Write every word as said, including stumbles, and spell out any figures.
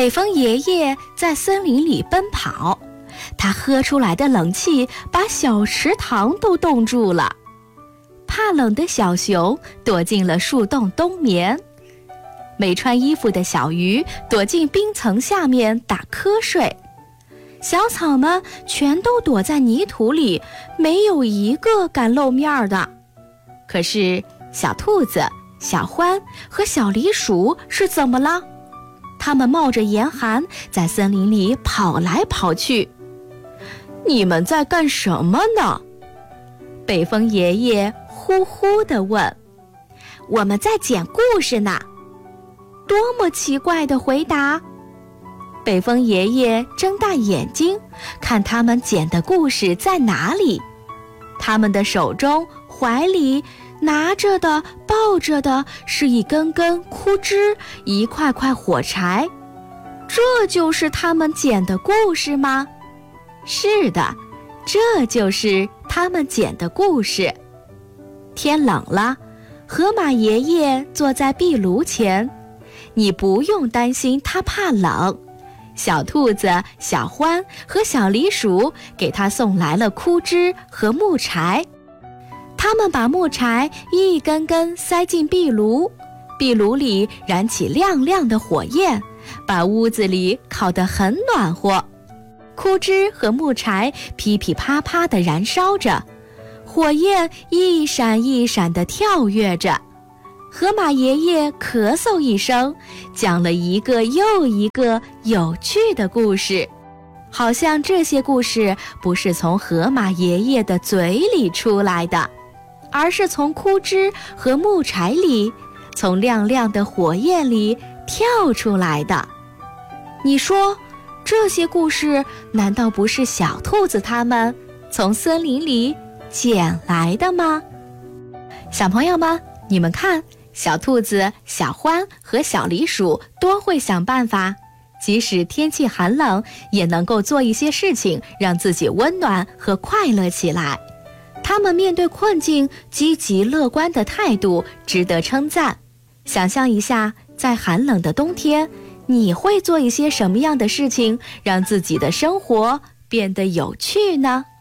北风爷爷在森林里奔跑，他喝出来的冷气把小池塘都冻住了。怕冷的小熊躲进了树洞冬眠，没穿衣服的小鱼躲进冰层下面打瞌睡，小草们全都躲在泥土里，没有一个敢露面的。可是小兔子、小獾和小狸鼠是怎么了？它们冒着严寒在森林里跑来跑去。你们在干什么呢？北风爷爷呼呼地问。我们在讲故事呢。多么奇怪的回答！北风爷爷睁大眼睛，看他们讲的故事在哪里。他们的手中、怀里拿着的、抱着的是一根根枯枝，一块块火柴。这就是他们讲的故事吗？是的，这就是他们讲的故事。天冷了，河马爷爷坐在壁炉前，你不用担心他怕冷。小兔子、小獾和小狸鼠给他送来了枯枝和木柴。他们把木柴一根根塞进壁炉，壁炉里燃起亮亮的火焰，把屋子里烤得很暖和。枯枝和木柴噼噼啪啪地燃烧着，火焰一闪一闪地跳跃着。河马爷爷咳嗽一声，讲了一个又一个有趣的故事，好像这些故事不是从河马爷爷的嘴里出来的，而是从枯枝和木柴里，从亮亮的火焰里跳出来的。你说，这些故事难道不是小兔子它们从森林里捡来的吗？小朋友们，你们看，小兔子、小獾和小狸鼠多会想办法，即使天气寒冷，也能够做一些事情，让自己温暖和快乐起来。他们面对困境积极乐观的态度值得称赞。想象一下，在寒冷的冬天，你会做一些什么样的事情，让自己的生活变得有趣呢？